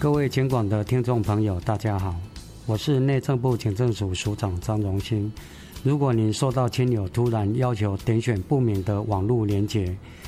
各位警广的听众朋友，大家好，我是内政部警政署署长张荣兴。如果您收到亲友突然要求点选不明的网络连结，